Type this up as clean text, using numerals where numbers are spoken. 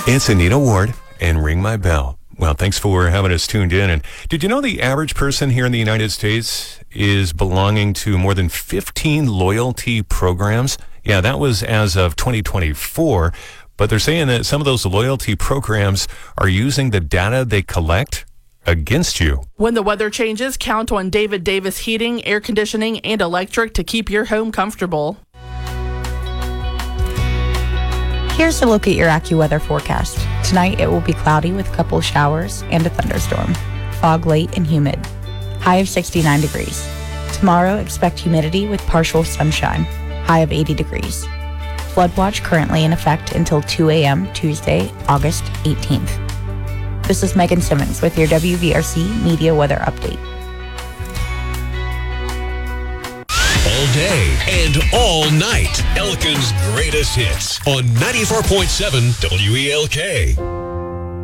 It's Anita Ward and Ring My Bell. Well, thanks for having us tuned in. And did you know the average person here in the United States is belonging to more than 15 loyalty programs? Yeah, that was as of 2024. But they're saying that some of those loyalty programs are using the data they collect against you. When the weather changes, count on David Davis Heating, Air Conditioning, and Electric to keep your home comfortable. Here's a look at your AccuWeather forecast. Tonight it will be cloudy with a couple showers and a thunderstorm. Fog late and humid. High of 69 degrees. Tomorrow expect humidity with partial sunshine. High of 80 degrees. Flood watch currently in effect until 2 a.m. Tuesday, August 18th. This is Megan Simmons with your WVRC Media Weather Update. All day and all night. Elkin's greatest hits on 94.7 WELK.